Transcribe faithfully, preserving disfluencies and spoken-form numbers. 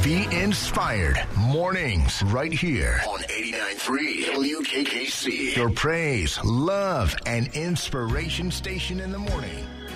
Be inspired. Mornings right here on eighty-nine point three W K K C. Your praise, love, and inspiration station in the morning.